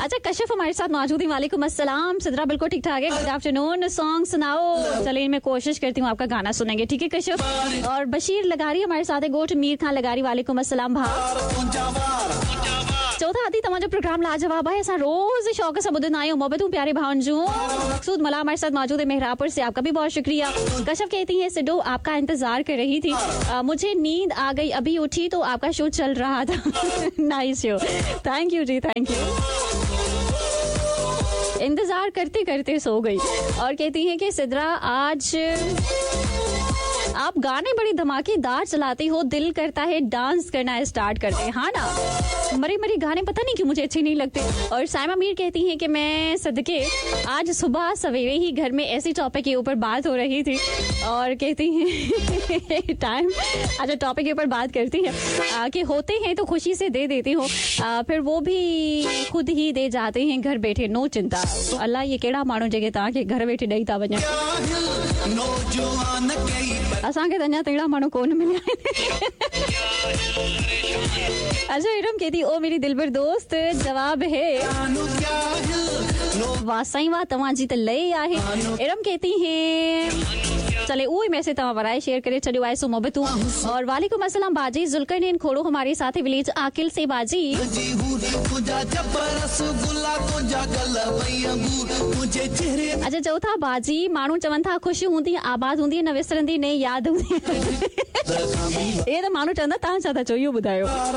अच्छा कशिफ हमारे साथ मौजूद है। वालेकुम अस्सलाम। सिद्रा बिल्कुल ठीक ठाक है। Good afternoon. सॉन्ग सुनाओ। चलिए मैं कोशिश करती हूँ आपका गाना सुनेंगे, ठीक है कशिफ। और बशीर लगारी हमारे साथ है। गोट मीर खान लगारी, वालेकुम अस्सलाम भा। चौथा आदि तमाम प्रोग्राम लाजवाब है। ऐसा रोज शौक से बुद्ध आए मोहब्बत हूँ प्यारे भांजू। मकसूद मला हमारे साथ मौजूद है मेहरापुर से, आपका भी बहुत शुक्रिया। कशफ कहती है सिडो आपका इंतजार कर रही थी, मुझे नींद आ गई, अभी उठी तो आपका शो चल रहा था। Nice show, thank you ji, thank you. इंतजार करते करते सो गई। और कहती है कि सिद्रा आज आप गाने बड़ी धमाकेदार चलाती हो, दिल करता है डांस करना स्टार्ट करते हैं। हाँ ना, मरे मरे गाने पता नहीं क्यों मुझे अच्छे नहीं लगते। और साइमा मीर कहती हैं कि मैं सदके आज सुबह सवेरे ही घर में ऐसी टॉपिक के ऊपर बात हो रही थी। और कहती हैं टाइम, अच्छा टॉपिक के ऊपर बात करती है कि होते हैं तो खुशी से दे देती हो, फिर वो भी खुद ही दे जाते हैं घर बैठे, नो चिंता। अल्लाह ये केड़ा माण्हू जेके तव्हांखे घर वेठे ॾेई था वञनि। असांखे त अञा तहिड़ा माण्हू कोन मिलिया आहिनि। अच्छा इरम कहती ओ मेरी दिलबर दोस्त, जवाब है वाह साईं वाह, तव्हांजी त लय आहे। इरम कहती हैं चले उही मैसेज तव्हां वराए शेयर करे छॾियो आहे सो मोहबतूं। और वालेकुम अस्सलाम बाजी, जुल्करनैन खोड़ो हमारे साथ है विलेज आकिल से बाजी। अच्छा चौथा बाजी, माण्हू चवनि था ख़ुशी हूंदी आबाद हूंदी न विसरंदी न यादि हूंदी। ये त माण्हू चवंदा, तव्हां छा था चओ इहो ॿुधायो।